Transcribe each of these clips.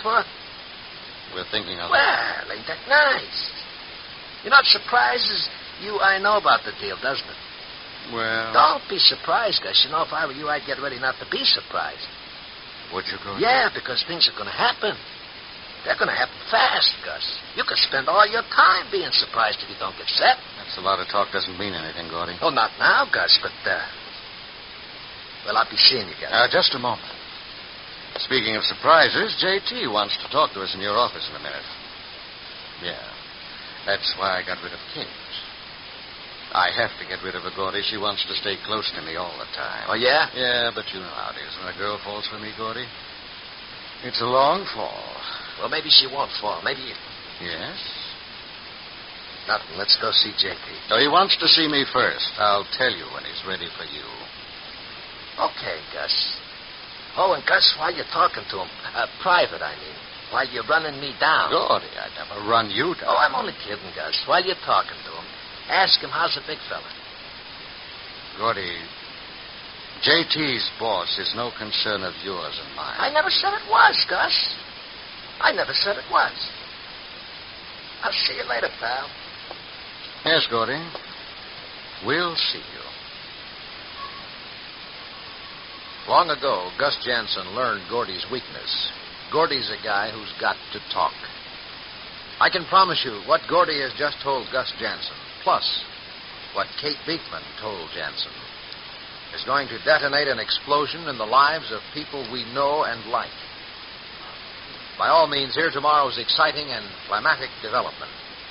for? We're thinking of it. Well, ain't that nice? You're not surprised as I know about the deal, doesn't it? Well... Don't be surprised, Gus. You know, if I were you, I'd get ready not to be surprised. Would you, Gordy? Yeah, because things are going to happen. They're going to happen fast, Gus. You could spend all your time being surprised if you don't get set. That's a lot of talk doesn't mean anything, Gordy. Oh, not now, Gus, but, well, I'll be seeing you, Gus. Just a moment. Speaking of surprises, J.T. wants to talk to us in your office in a minute. Yeah. That's why I got rid of Kate. I have to get rid of her, Gordy. She wants to stay close to me all the time. Oh, yeah? Yeah, but you know how it is when a girl falls for me, Gordy. It's a long fall. Well, maybe she won't fall. Maybe... Yes? Nothing. Let's go see J.T. No, he wants to see me first. I'll tell you when he's ready for you. Okay, Gus. Oh, and Gus, while you're talking to him, private, I mean, while you're running me down. Gordy, I'd never run you down. Oh, I'm only kidding, Gus. While you're talking to him, ask him how's the big fella. Gordy, J.T.'s boss is no concern of yours and mine. I never said it was, Gus. I never said it was. I'll see you later, pal. Yes, Gordy. We'll see you. Long ago, Gus Jansen learned Gordy's weakness. Gordy's a guy who's got to talk. I can promise you what Gordy has just told Gus Jansen, plus what Kate Beekman told Jansen, is going to detonate an explosion in the lives of people we know and like. By all means, hear tomorrow's exciting and climatic development.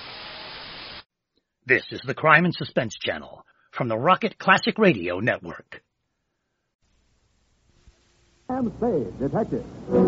This is the Crime and Suspense Channel from the Rocket Classic Radio Network. Sam Spade, detective.